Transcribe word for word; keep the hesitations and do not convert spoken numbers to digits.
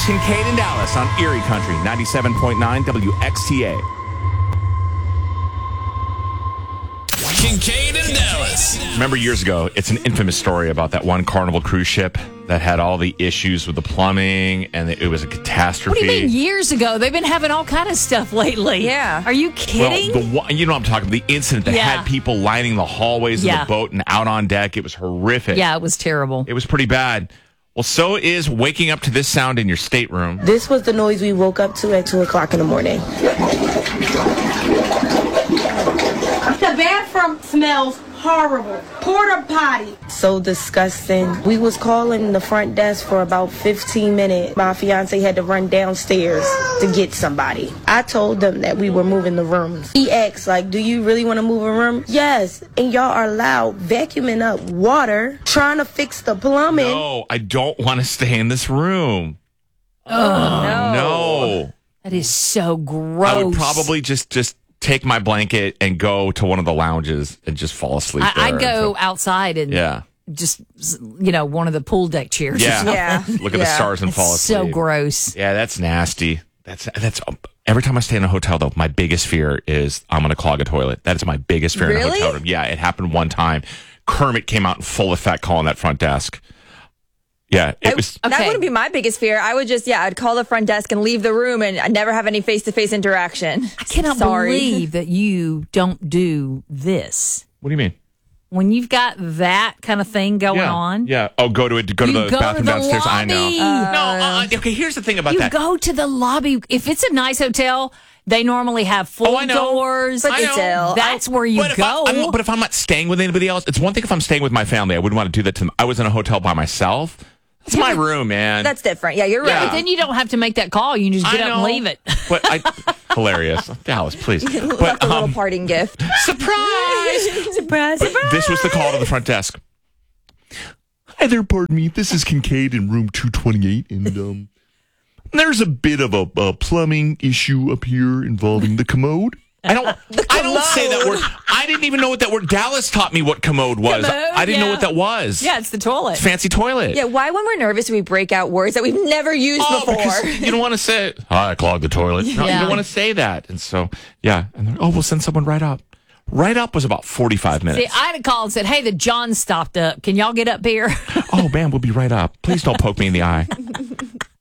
Kincaid and Dallas on Erie Country, ninety-seven point nine W X T A. Kincaid and Dallas. Remember years ago, it's an infamous story about that one Carnival cruise ship that had all the issues with the plumbing, and it was a catastrophe. What do you mean years ago? They've been having all kind of stuff lately. Yeah. Are you kidding? Well, the one, you know what I'm talking about, the incident that Yeah. had people lining the hallways Yeah. of the boat and out on deck. It was horrific. Yeah, it was terrible. It was pretty bad. Well, so is waking up to this sound in your stateroom. This was the noise we woke up to at two o'clock in the morning. The bathroom smells horrible. Porta potty. So disgusting. We was calling the front desk for about fifteen minutes. My fiance had to run downstairs to get somebody. I told them that we were moving the rooms. He asked, like, do you really want to move a room? Yes. And y'all are loud, vacuuming up water, trying to fix the plumbing. No, I don't want to stay in this room. Oh, no. No. That is so gross. I would probably just just take my blanket and go to one of the lounges and just fall asleep I, there. I'd go So- outside and Yeah. just, you know, one of the pool deck chairs. or Yeah. something. Yeah. Look at the Yeah. stars and It's fall asleep. so gross. Yeah, that's nasty. That's that's every time I stay in a hotel though, my biggest fear is I'm going to clog a toilet. That is my biggest fear in a Really? hotel room. Yeah, it happened one time. Kermit came out in full effect calling that front desk. Yeah, it I- was. That Okay. wouldn't be my biggest fear. I would just, yeah, I'd call the front desk and leave the room and I'd never have any face-to-face interaction. I cannot Sorry. believe that you don't do this. What do you mean? When you've got that kind of thing going yeah, on, yeah. Oh, go to it. Go to you the go bathroom to the downstairs. I know. lobby. no. Uh, okay. Here's the thing about you that. go to the lobby. If it's a nice hotel, they normally have full Oh, I know. doors. But I know. still, That's where you But if, go. I, I'm, but if I'm not staying with anybody else, it's one thing if I'm staying with my family. I wouldn't want to do that to them. I was in a hotel by myself. That's my room, man. that's different. Yeah, you're Yeah. right. But then you don't have to make that call. You can just get I up and know. leave it. But I, hilarious, Dallas, please. Left But a little um, parting gift. surprise! surprise, surprise. This was the call to the front desk. Hi there, pardon me. This is Kincaid in room two twenty-eight, and um, there's a bit of a, a plumbing issue up here involving the commode. I don't. I don't say that word. I didn't even know what that word. Dallas taught me what commode was. Commode, I didn't know yeah. what that was. Yeah, it's the toilet. Fancy toilet. Yeah, why when we're nervous we break out words that we've never used Oh, before? because you don't want to say it. Oh, I clogged the toilet. No, Yeah. you don't want to say that. And so, yeah. And they're, oh, we'll send someone right up. Right up was about forty-five minutes. See, I'd have called and said, hey, the John stopped up. Can y'all get up here? Oh, man, we'll be right up. Please don't poke me in the eye.